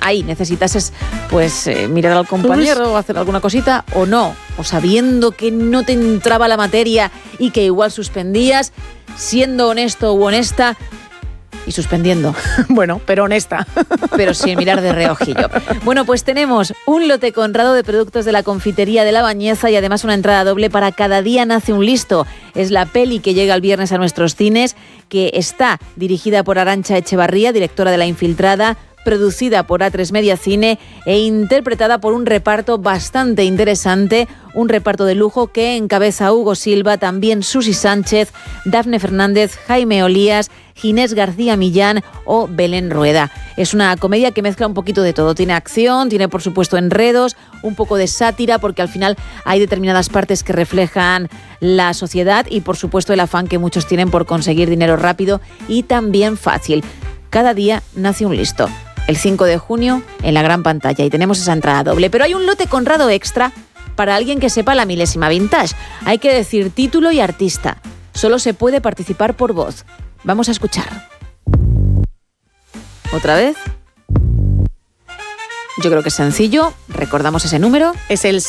ahí necesitases pues mirar al compañero o hacer alguna cosita o no, o sabiendo que no te entraba la materia y que igual suspendías, siendo honesto u honesta y suspendiendo. Bueno, pero honesta. Pero sin mirar de reojillo. Bueno, pues tenemos un lote Conrado de productos de la confitería de La Bañeza y además una entrada doble para Cada día nace un listo. Es la peli que llega el viernes a nuestros cines, que está dirigida por Arantxa Echevarría, directora de La Infiltrada, producida por A3 Media Cine e interpretada por un reparto bastante interesante, un reparto de lujo que encabeza Hugo Silva, también Susi Sánchez, Dafne Fernández, Jaime Olías, Ginés García Millán o Belén Rueda. Es una comedia que mezcla un poquito de todo. Tiene acción, tiene por supuesto enredos, un poco de sátira porque al final hay determinadas partes que reflejan la sociedad y por supuesto el afán que muchos tienen por conseguir dinero rápido y también fácil. Cada día nace un listo. El 5 de junio en la gran pantalla y tenemos esa entrada doble. Pero hay un lote Conrado extra para alguien que sepa la milésima vintage. Hay que decir título y artista. Solo se puede participar por voz. Vamos a escuchar. ¿Otra vez? Yo creo que es sencillo. Recordamos ese número. Es el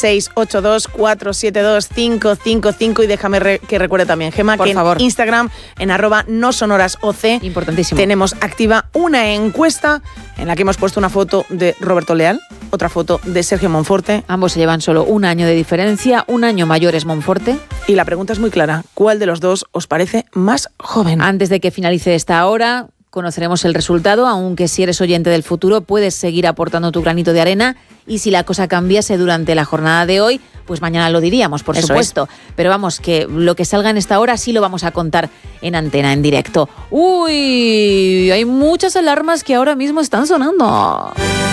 682-472-555 y déjame que recuerde también, Gemma, por que favor. En Instagram, en @nosonorasoc, importantísimo, tenemos activa una encuesta en la que hemos puesto una foto de Roberto Leal, otra foto de Sergio Monforte. Ambos se llevan solo un año de diferencia, un año mayor es Monforte. Y la pregunta es muy clara, ¿cuál de los dos os parece más joven? Antes de que finalice esta hora, conoceremos el resultado, aunque si eres oyente del futuro puedes seguir aportando tu granito de arena y si la cosa cambiase durante la jornada de hoy, pues mañana lo diríamos, por supuesto. Pero vamos, que lo que salga en esta hora sí lo vamos a contar en antena, en directo. ¡Uy! Hay muchas alarmas que ahora mismo están sonando.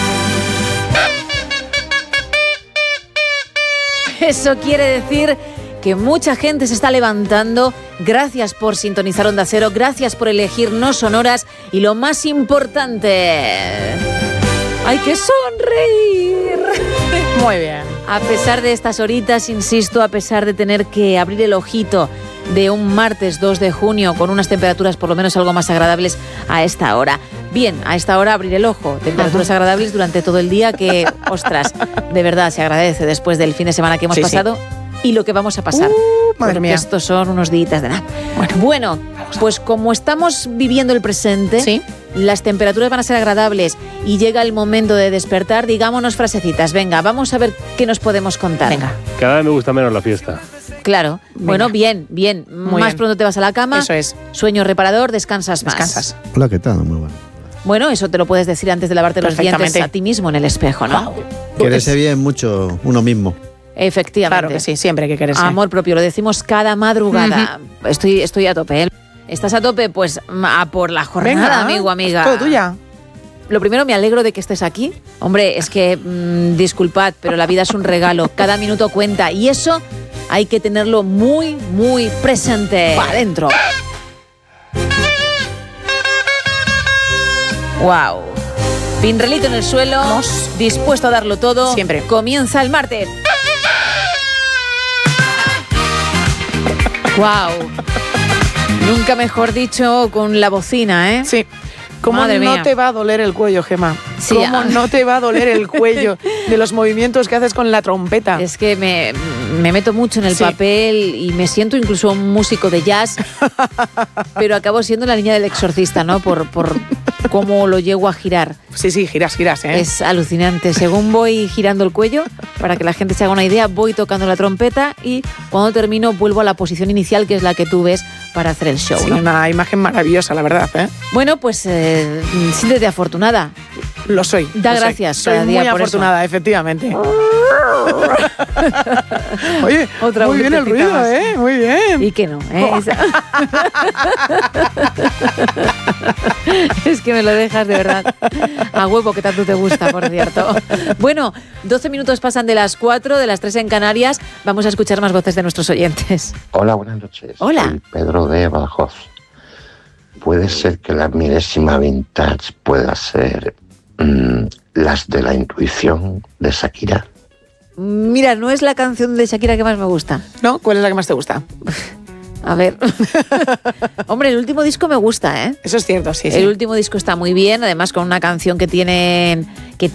Eso quiere decir que mucha gente se está levantando. Gracias por sintonizar Onda Cero, gracias por elegir No Sonoras y lo más importante, hay que sonreír. Muy bien. A pesar de estas horitas, insisto, a pesar de tener que abrir el ojito de un martes 2 de junio con unas temperaturas por lo menos algo más agradables a esta hora. Bien, a esta hora abrir el ojo, temperaturas agradables durante todo el día que, ostras, de verdad se agradece después del fin de semana que hemos pasado. Y lo que vamos a pasar. Madre mía. Estos son unos días de nada. Bueno, pues como estamos viviendo el presente, ¿sí?, las temperaturas van a ser agradables y llega el momento de despertar. Digámonos frasecitas. Venga, vamos a ver qué nos podemos contar. Venga. Cada vez me gusta menos la fiesta. Claro. Venga. Bueno, bien. Muy más bien. pronto te vas a la cama. Eso es. Sueño reparador, descansas más. Hola, ¿qué tal? Muy bueno. Bueno, eso te lo puedes decir antes de lavarte los dientes a ti mismo en el espejo, ¿no? Quererse bien mucho uno mismo. Efectivamente. Claro que sí, siempre hay que quererse. Amor propio, lo decimos cada madrugada. Estoy a tope, ¿eh? ¿Estás a tope? Pues a por la jornada, venga, amigo, amiga. Es todo tuya. Lo primero, me alegro de que estés aquí. Hombre, es que, disculpad, pero la vida es un regalo. Cada minuto cuenta y eso hay que tenerlo muy, muy presente. Para adentro. ¡Wow! Pinrelito en el suelo, dispuesto a darlo todo. Siempre. Comienza el martes. ¡Wow! Nunca mejor dicho con la bocina, ¿eh? Sí. ¿Cómo Madre no mía. te va a doler el cuello, Gemma? Sí, ¿Cómo no te va a doler el cuello de los movimientos que haces con la trompeta? Es que me meto mucho en el papel y me siento incluso un músico de jazz, pero acabo siendo la niña del exorcista, ¿no? Por cómo lo llego a girar. Sí, giras, ¿eh? Es alucinante. Según voy girando el cuello, para que la gente se haga una idea, voy tocando la trompeta y cuando termino vuelvo a la posición inicial, que es la que tú ves para hacer el show, Sí, ¿no? una imagen maravillosa, la verdad, ¿eh? Bueno, pues siéntete afortunada. Lo soy. Da lo gracias soy. cada Soy día muy por afortunada, efectivamente. Oye, Otra muy bien el vueltecita ruido, más. ¿eh? Muy bien. Y que no, ¿eh? Es que me lo dejas de verdad. A huevo, que tanto te gusta, por cierto. Bueno, 12 minutos pasan de las 4, de las 3 en Canarias. Vamos a escuchar más voces de nuestros oyentes. Hola, buenas noches. Hola. Soy Pedro de Badajoz. ¿Puede ser que la milésima vintage pueda ser las de la intuición de Shakira? Mira, no es la canción de Shakira que más me gusta. ¿No? ¿Cuál es la que más te gusta? A ver. Hombre, el último disco me gusta, ¿eh? Eso es cierto, sí. El último disco está muy bien, además con una canción que tiene